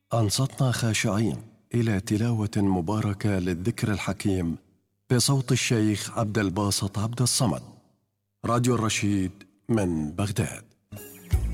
أنصتنا خاشعين إلى تلاوة مباركة للذكر الحكيم بصوت الشيخ عبد الباسط عبد الصمد. راديو الرشيد من بغداد.